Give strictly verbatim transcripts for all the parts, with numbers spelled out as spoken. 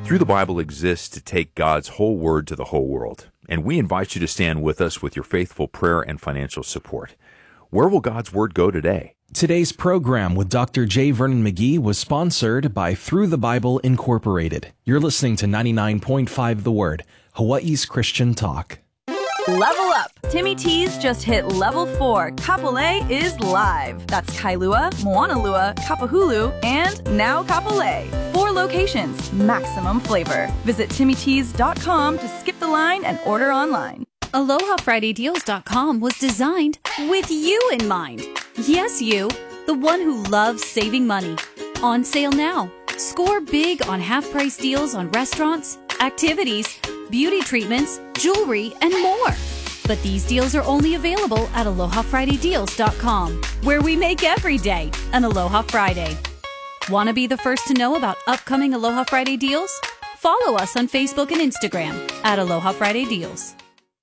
Through the Bible exists to take God's whole word to the whole world, and we invite you to stand with us with your faithful prayer and financial support. Where will God's word go today? Today's program with Doctor J. Vernon McGee was sponsored by Through the Bible Incorporated. You're listening to ninety-nine point five The Word, Hawaii's Christian Talk. Level up! Timmy T's just hit level four. Kapolei is live. That's Kailua, Moanalua, Kapahulu, and now Kapolei. Four locations, maximum flavor. Visit timmy tees dot com to skip the line and order online. Aloha Friday Deals dot com was designed with you in mind. Yes, you, the one who loves saving money. On sale now. Score big on half-price deals on restaurants, activities, beauty treatments, jewelry, and more. But these deals are only available at Aloha Friday Deals dot com, where we make every day an Aloha Friday. Want to be the first to know about upcoming Aloha Friday deals? Follow us on Facebook and Instagram at Aloha Friday Deals.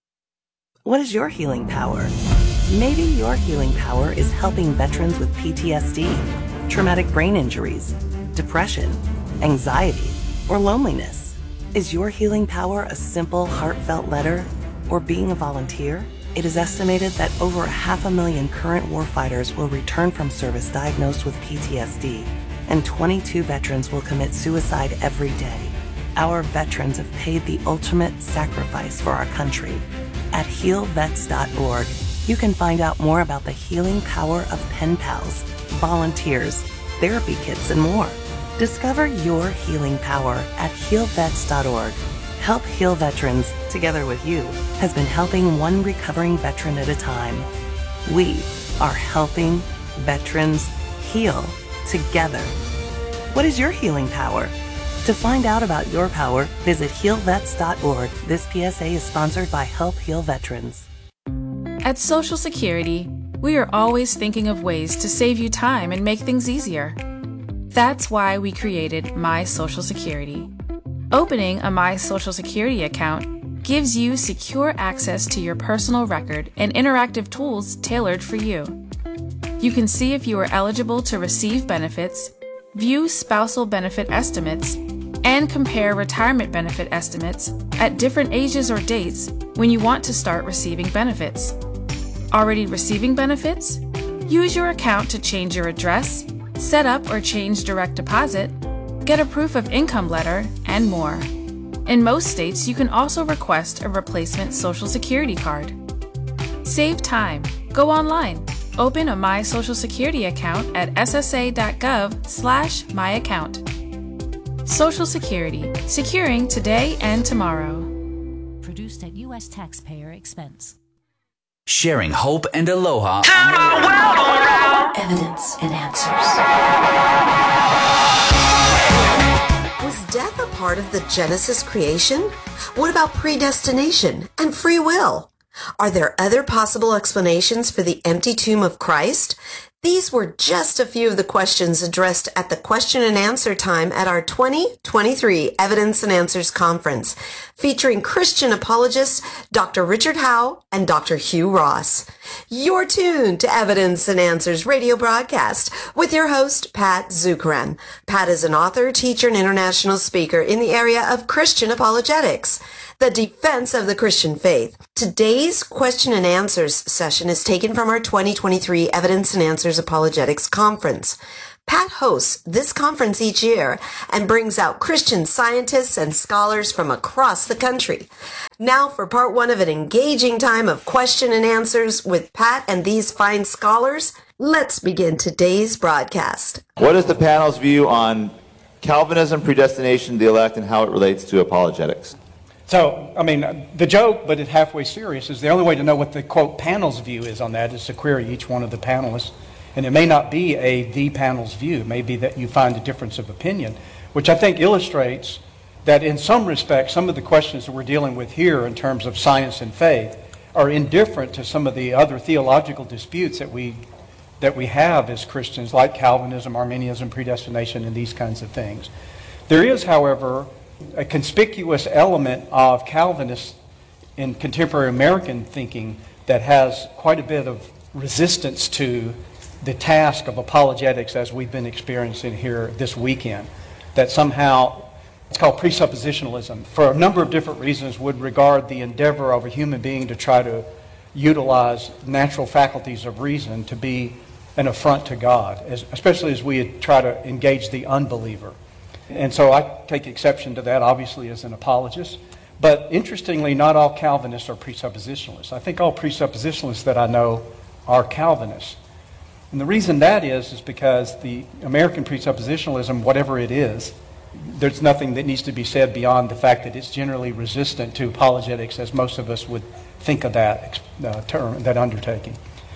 What is your healing power? Maybe your healing power is helping veterans with P T S D, traumatic brain injuries, depression, anxiety, or loneliness. Is your healing power a simple, heartfelt letter or being a volunteer? It is estimated that over half a million current warfighters will return from service diagnosed with P T S D, and twenty-two veterans will commit suicide every day. Our veterans have paid the ultimate sacrifice for our country. At heal vets dot org, you can find out more about the healing power of pen pals, volunteers, therapy kits, and more. Discover your healing power at heal vets dot org. Help Heal Veterans, together with you, has been helping one recovering veteran at a time. We are helping veterans heal together. What is your healing power? To find out about your power, visit heal vets dot org. This P S A is sponsored by Help Heal Veterans. At Social Security, we are always thinking of ways to save you time and make things easier. That's why we created My Social Security. Opening a My Social Security account gives you secure access to your personal record and interactive tools tailored for you. You can see if you are eligible to receive benefits, view spousal benefit estimates, and compare retirement benefit estimates at different ages or dates when you want to start receiving benefits. Already receiving benefits? Use your account to change your address, set up or change direct deposit, get a proof of income letter, and more. In most states, you can also request a replacement Social Security card. Save time. Go online. Open a My Social Security account at s s a dot gov slash my account. Social Security, securing today and tomorrow. Produced at U S taxpayer expense. Sharing hope and aloha. Turn my world around. Evidence and answers. Was death a part of the Genesis creation? What about predestination and free will? Are there other possible explanations for the empty tomb of Christ? These were just a few of the questions addressed at the question and answer time at our twenty twenty-three Evidence and Answers Conference, featuring Christian apologists Doctor Richard Howe and Doctor Hugh Ross. You're tuned to Evidence and Answers radio broadcast with your host, Pat Zukeran. Pat is an author, teacher, and international speaker in the area of Christian apologetics, the defense of the Christian faith. Today's question and answers session is taken from our twenty twenty-three Evidence and Answers Apologetics Conference. Pat hosts this conference each year and brings out Christian scientists and scholars from across the country. Now for part one of an engaging time of question and answers with Pat and these fine scholars, let's begin today's broadcast. What is the panel's view on Calvinism, predestination, the elect, and how it relates to apologetics? So, I mean, the joke, but it's halfway serious, is the only way to know what the, quote, panel's view is on that is to query each one of the panelists. And it may not be a the panel's view. It may be that you find a difference of opinion, which I think illustrates that in some respects, some of the questions that we're dealing with here in terms of science and faith are indifferent to some of the other theological disputes that we that we have as Christians, like Calvinism, Arminianism, predestination, and these kinds of things. There is, however, a conspicuous element of Calvinist in contemporary American thinking that has quite a bit of resistance to the task of apologetics as we've been experiencing here this weekend. That somehow It's called presuppositionalism. For a number of different reasons, would regard the endeavor of a human being to try to utilize natural faculties of reason to be an affront to God, as, especially as we try to engage the unbeliever. And so I take exception to that, obviously, as an apologist. But interestingly, not all Calvinists are presuppositionalists. I think all presuppositionalists that I know are Calvinists. And the reason that is, is because the American presuppositionalism, whatever it is, there's nothing that needs to be said beyond the fact that it's generally resistant to apologetics, as most of us would think of that uh, term, that undertaking.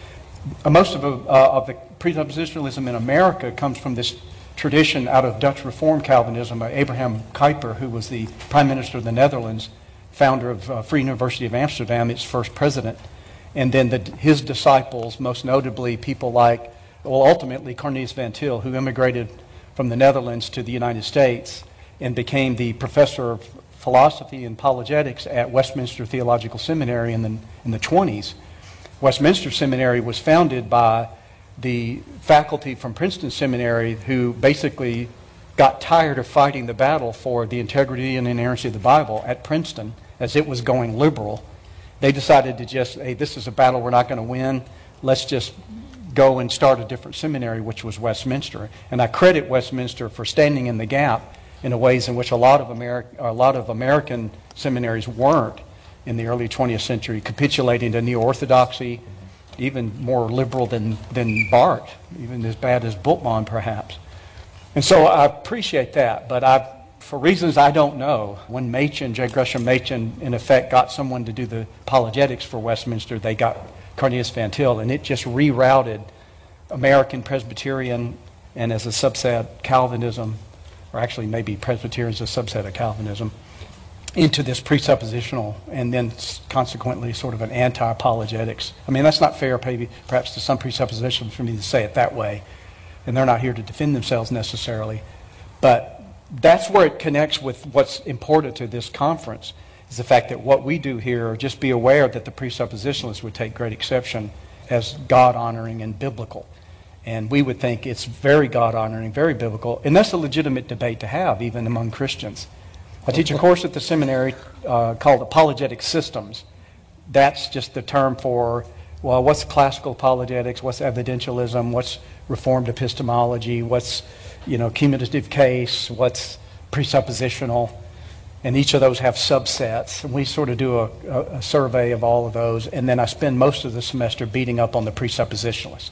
Uh, most of, uh, of the presuppositionalism in America comes from this tradition out of Dutch Reformed Calvinism. uh, Abraham Kuyper, who was the Prime Minister of the Netherlands, founder of uh, Free University of Amsterdam, its first president, and then the, his disciples, most notably people like, well, ultimately Cornelius Van Til, who immigrated from the Netherlands to the United States and became the professor of philosophy and apologetics at Westminster Theological Seminary in the, in the twenties. Westminster Seminary was founded by the faculty from Princeton Seminary who basically got tired of fighting the battle for the integrity and inerrancy of the Bible at Princeton as it was going liberal. They decided to just, hey, this is a battle we're not going to win. Let's just go and start a different seminary, which was Westminster. And I credit Westminster for standing in the gap in the ways in which a lot of Ameri- a lot of American seminaries weren't in the early twentieth century, capitulating to neo-orthodoxy, even more liberal than, than Barth, even as bad as Bultmann, perhaps. And so I appreciate that, but I, for reasons I don't know, when Machen, J. Gresham Machen, in effect got someone to do the apologetics for Westminster, they got Cornelius Van Til, and it just rerouted American Presbyterian and as a subset Calvinism, or actually maybe Presbyterian as a subset of Calvinism, into this presuppositional and then consequently sort of an anti-apologetics. I mean, that's not fair maybe, perhaps to some presuppositions for me to say it that way, and they're not here to defend themselves necessarily. But that's where it connects with what's important to this conference, is the fact that what we do here, just be aware that the presuppositionalists would take great exception as God-honoring and biblical. And we would think it's very God-honoring, very biblical, and that's a legitimate debate to have, even among Christians. I teach a course at the seminary uh, called Apologetic Systems. That's just the term for, well, what's classical apologetics, what's evidentialism, what's Reformed epistemology, what's, you know, cumulative case, what's presuppositional, and each of those have subsets. And we sort of do a, a, a survey of all of those, and then I spend most of the semester beating up on the presuppositionalists.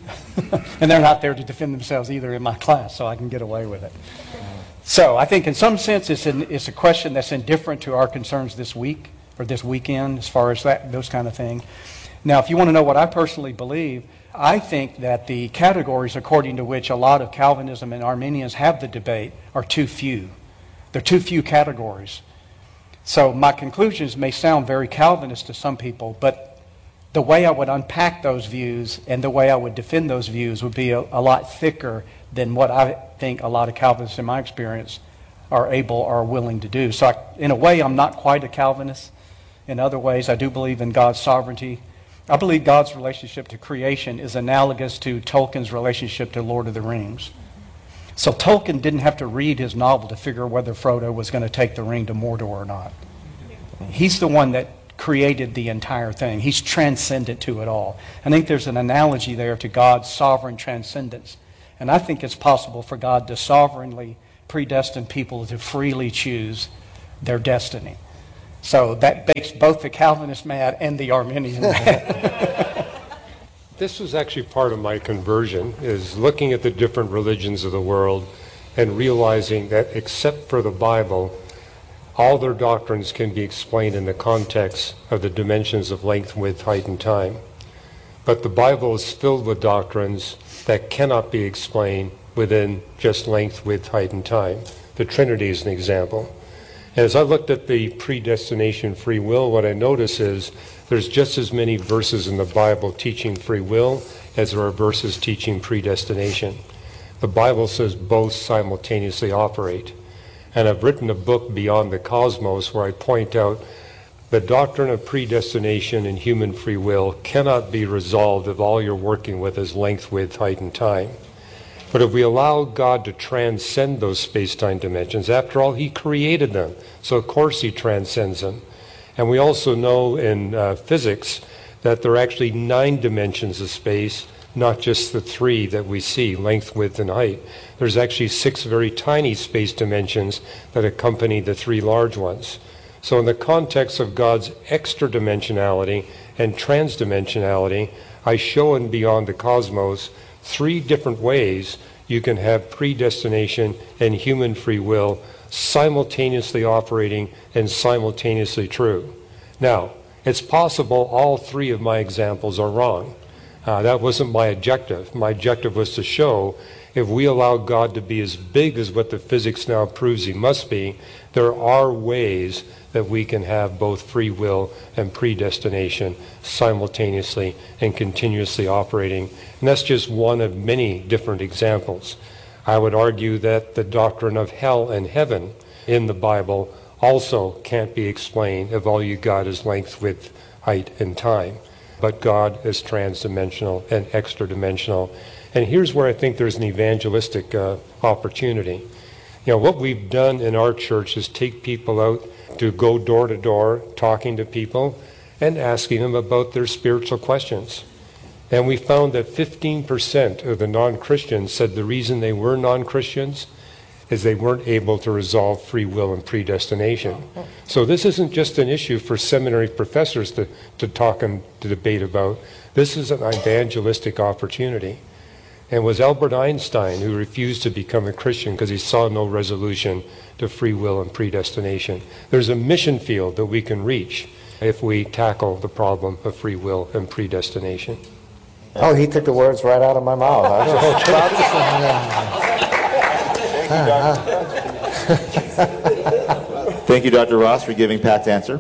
And they're not there to defend themselves either in my class, so I can get away with it. So I think in some sense it's, an, it's a question that's indifferent to our concerns this week or this weekend as far as that, those kind of things. Now, if you want to know what I personally believe, I think that the categories according to which a lot of Calvinism and Arminians have the debate are too few. There are too few categories. So my conclusions may sound very Calvinist to some people, but the way I would unpack those views and the way I would defend those views would be a, a lot thicker than what I think a lot of Calvinists in my experience are able or willing to do. So I, in a way, I'm not quite a Calvinist. In other ways, I do believe in God's sovereignty. I believe God's relationship to creation is analogous to Tolkien's relationship to Lord of the Rings. So Tolkien didn't have to read his novel to figure whether Frodo was going to take the ring to Mordor or not. He's the one that created the entire thing. He's transcendent to it all. I think there's an analogy there to God's sovereign transcendence. And I think it's possible for God to sovereignly predestine people to freely choose their destiny. So that makes both the Calvinist mad and the Arminian mad. This was actually part of my conversion, is looking at the different religions of the world and realizing that except for the Bible, all their doctrines can be explained in the context of the dimensions of length, width, height, and time. But the Bible is filled with doctrines that cannot be explained within just length, width, height, and time. The Trinity is an example. As I looked at the predestination free will, what I notice is there's just as many verses in the Bible teaching free will as there are verses teaching predestination. The Bible says both simultaneously operate. And I've written a book, Beyond the Cosmos, where I point out the doctrine of predestination and human free will cannot be resolved if all you're working with is length, width, height, and time. But if we allow God to transcend those space-time dimensions, after all, he created them. So of course he transcends them. And we also know in uh, physics that there are actually nine dimensions of space, not just the three that we see, length, width, and height. There's actually six very tiny space dimensions that accompany the three large ones. So in the context of God's extra-dimensionality and transdimensionality, I show in Beyond the Cosmos three different ways you can have predestination and human free will simultaneously operating and simultaneously true. Now, it's possible all three of my examples are wrong. Uh, that wasn't my objective. My objective was to show if we allow God to be as big as what the physics now proves he must be, there are ways that we can have both free will and predestination simultaneously and continuously operating. And that's just one of many different examples. I would argue that the doctrine of hell and heaven in the Bible also can't be explained if all you got is length, width, height, and time. But God is transdimensional and extra-dimensional. And here's where I think there's an evangelistic uh, opportunity. You know, what we've done in our church is take people out to go door to door, talking to people and asking them about their spiritual questions. And we found that fifteen percent of the non-Christians said the reason they were non-Christians is they weren't able to resolve free will and predestination. So this isn't just an issue for seminary professors to, to talk and to debate about. This is an evangelistic opportunity. And it was Albert Einstein who refused to become a Christian because he saw no resolution to free will and predestination. There's a mission field that we can reach if we tackle the problem of free will and predestination. Oh, he took the words right out of my mouth. I was just about to say, Thank you, Doctor Ross, for giving Pat's answer.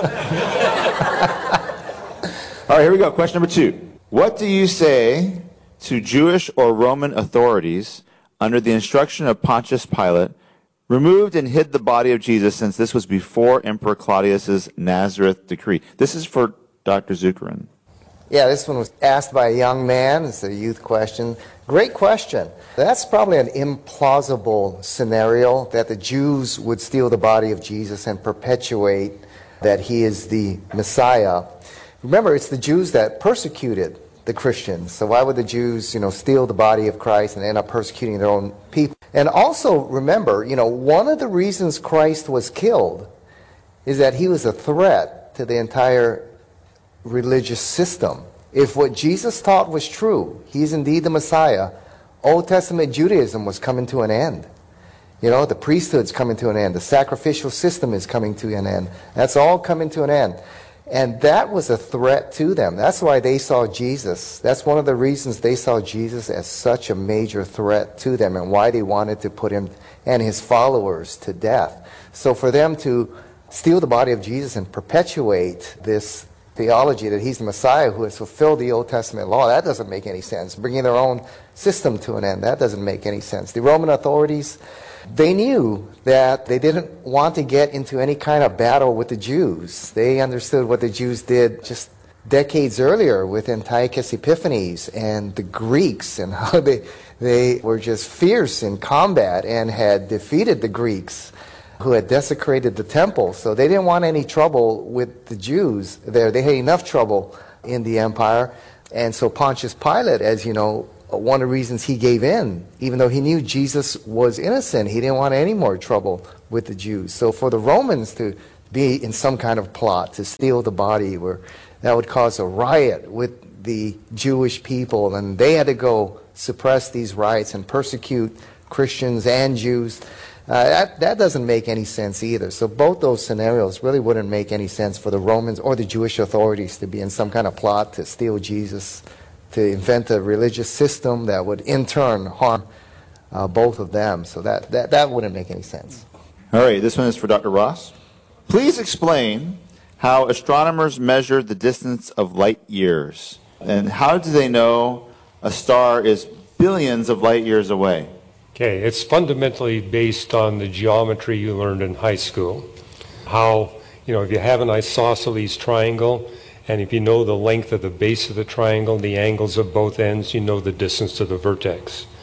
All right, here we go. Question number two. What do you say to Jewish or Roman authorities under the instruction of Pontius Pilate removed and hid the body of Jesus, since this was before Emperor Claudius's Nazareth decree? This is for Doctor Zuckeran. Yeah, this one was asked by a young man. It's a youth question. Great question. That's probably an implausible scenario, that the Jews would steal the body of Jesus and perpetuate that he is the Messiah. Remember, it's the Jews that persecuted the Christians. So why would the Jews, you know, steal the body of Christ and end up persecuting their own people? And also remember, you know, one of the reasons Christ was killed is that he was a threat to the entire religious system. If what Jesus taught was true, he's indeed the Messiah, Old Testament Judaism was coming to an end. You know, the priesthood's coming to an end. The sacrificial system is coming to an end. That's all coming to an end. And that was a threat to them. That's why they saw Jesus. That's one of the reasons they saw Jesus as such a major threat to them, and why they wanted to put him and his followers to death. So for them to steal the body of Jesus and perpetuate this theology that he's the Messiah who has fulfilled the Old Testament law, that doesn't make any sense. Bringing their own system to an end, that doesn't make any sense. The Roman authorities, they knew that they didn't want to get into any kind of battle with the Jews. They understood what the Jews did just decades earlier with Antiochus Epiphanes and the Greeks, and how they, they were just fierce in combat and had defeated the Greeks who had desecrated the temple. So they didn't want any trouble with the Jews there. They had enough trouble in the empire. And so Pontius Pilate, as you know, one of the reasons he gave in, even though he knew Jesus was innocent, he didn't want any more trouble with the Jews. So for the Romans to be in some kind of plot to steal the body, where that would cause a riot with the Jewish people, and they had to go suppress these riots and persecute Christians and Jews. Uh, that, that doesn't make any sense either. So both those scenarios really wouldn't make any sense for the Romans or the Jewish authorities to be in some kind of plot to steal Jesus, to invent a religious system that would in turn harm uh, both of them. So that, that, that wouldn't make any sense. All right, this one is for Doctor Ross. Please explain how astronomers measure the distance of light years, and how do they know a star is billions of light years away? Okay, it's fundamentally based on the geometry you learned in high school. How, you know, if you have an isosceles triangle, and if you know the length of the base of the triangle, the angles of both ends, you know the distance to the vertex.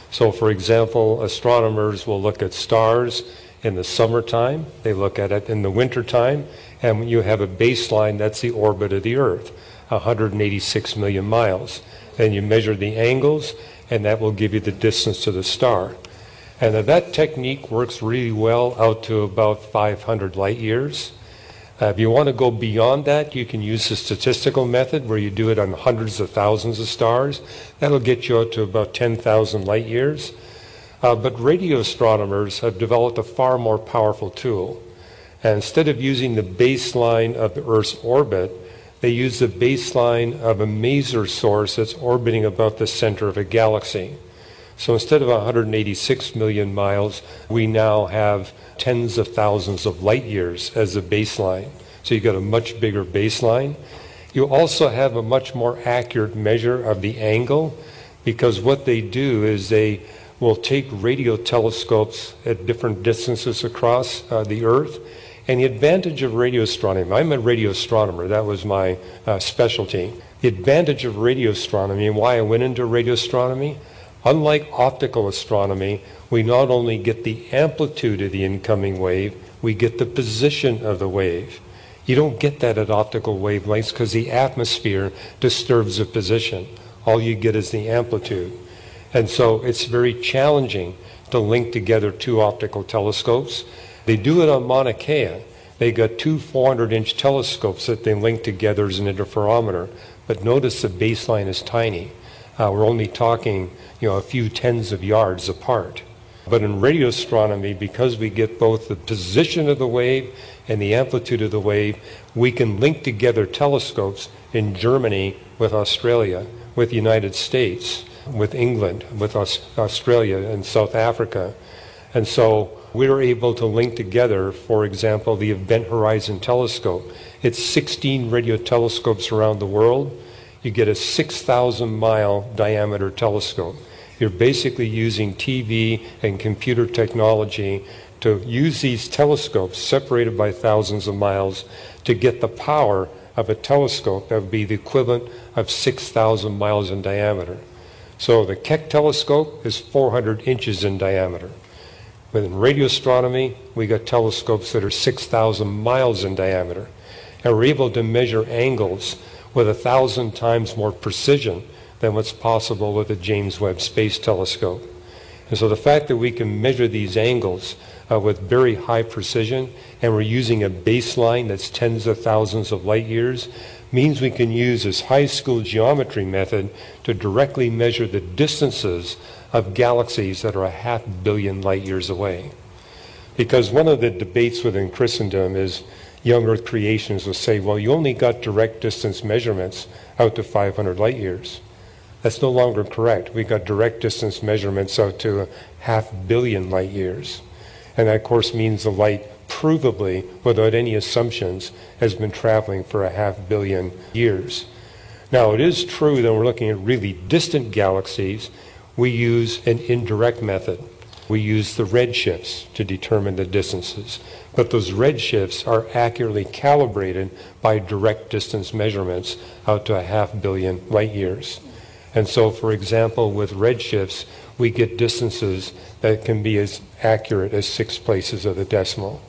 So, for example, astronomers will look at stars in the summertime, they look at it in the wintertime, and you have a baseline, that's the orbit of the Earth, one hundred eighty-six million miles. Then you measure the angles, and that will give you the distance to the star. And that technique works really well out to about five hundred light years. Uh, if you want to go beyond that, you can use the statistical method where you do it on hundreds of thousands of stars. That'll get you out to about ten thousand light years. Uh, but radio astronomers have developed a far more powerful tool. And instead of using the baseline of the Earth's orbit, they use the baseline of a maser source that's orbiting about the center of a galaxy. So instead of one hundred eighty-six million miles, we now have tens of thousands of light years as the baseline. So you've got a much bigger baseline. You also have a much more accurate measure of the angle, because what they do is they will take radio telescopes at different distances across uh, the Earth. And the advantage of radio astronomy, I'm a radio astronomer, that was my uh, specialty. The advantage of radio astronomy and why I went into radio astronomy, unlike optical astronomy, we not only get the amplitude of the incoming wave, we get the position of the wave. You don't get that at optical wavelengths because the atmosphere disturbs the position. All you get is the amplitude. And so it's very challenging to link together two optical telescopes. They do it on Mauna Kea. They got two four hundred inch telescopes that they link together as an interferometer. But notice the baseline is tiny. Uh, we're only talking, you know, a few tens of yards apart. But in radio astronomy, because we get both the position of the wave and the amplitude of the wave, we can link together telescopes in Germany with Australia, with the United States, with England, with Aus- Australia and South Africa. And so we were able to link together, for example, the Event Horizon Telescope. It's sixteen radio telescopes around the world. You get a six thousand mile diameter telescope. You're basically using T V and computer technology to use these telescopes separated by thousands of miles to get the power of a telescope that would be the equivalent of six thousand miles in diameter. So the Keck telescope is four hundred inches in diameter. But in radio astronomy, we got telescopes that are six thousand miles in diameter. And we're able to measure angles with a thousand times more precision than what's possible with the James Webb Space Telescope. And so the fact that we can measure these angles uh, with very high precision, and we're using a baseline that's tens of thousands of light years, means we can use this high school geometry method to directly measure the distances of galaxies that are a half billion light years away. Because one of the debates within Christendom is young Earth creationists will say, well, you only got direct distance measurements out to five hundred light years. That's no longer correct. We got direct distance measurements out to a half billion light years. And that, of course, means the light provably, without any assumptions, has been traveling for a half billion years. Now, it is true that when we're looking at really distant galaxies, we use an indirect method. We use the redshifts to determine the distances. But those redshifts are accurately calibrated by direct distance measurements out to a half billion light years. And so, for example, with redshifts, we get distances that can be as accurate as six places of the decimal.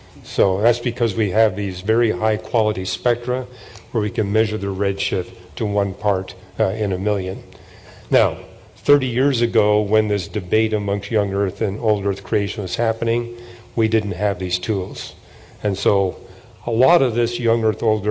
So that's because we have these very high quality spectra where we can measure the redshift to one part uh, in a million. Now, thirty years ago, when this debate amongst young Earth and old Earth creation was happening, we didn't have these tools. And so a lot of this young Earth, old Earth